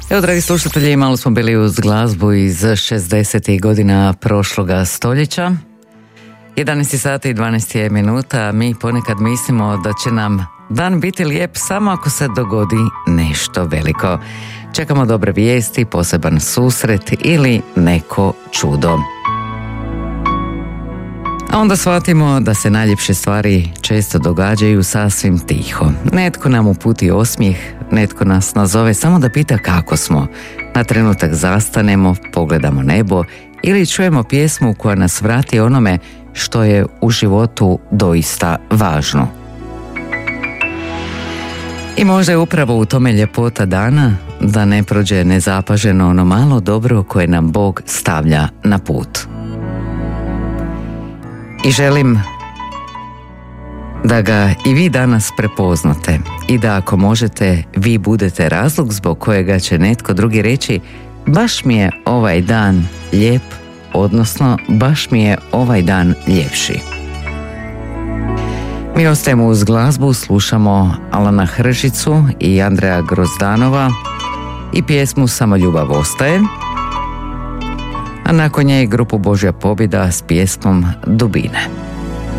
Evo, dragi slušatelji, malo smo bili uz glazbu iz 60. godina prošloga stoljeća. 11 sati i 12 minuta. Mi ponekad mislimo da će nam dan biti lijep samo ako se dogodi nešto veliko. Čekamo dobre vijesti, poseban susret ili neko čudo. A onda shvatimo da se najljepše stvari često događaju sasvim tiho. Netko nam uputi osmijeh, netko nas nazove samo da pita kako smo. Na trenutak zastanemo, pogledamo nebo ili čujemo pjesmu koja nas vrati onome što je u životu doista važno. I možda je upravo u tome ljepota dana da ne prođe nezapaženo ono malo dobro koje nam Bog stavlja na put. I želim da ga i vi danas prepoznate i da ako možete vi budete razlog zbog kojega će netko drugi reći baš mi je ovaj dan lijep, odnosno baš mi je ovaj dan ljepši. Mi ostajemo uz glazbu, slušamo Alana Hržicu i Andreja Grozdanova i pjesmu Samo ljubav ostaje, a nakon nje grupu Božja pobjeda s pjesmom Dubine.